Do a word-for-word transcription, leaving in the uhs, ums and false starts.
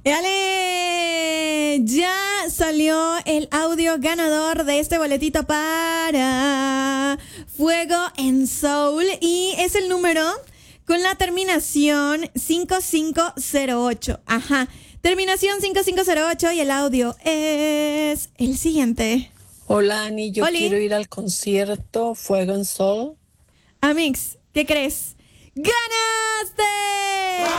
¡Ale! Ya salió el audio ganador de este boletito para Fuego en Soul y es el número con la terminación cinco cinco cero ocho. Ajá, terminación cinco cinco cero ocho y el audio es el siguiente. Hola, Ani, yo Oli. quiero ir al concierto Fuego en Sol. Amix, ¿qué crees? ¡Ganaste!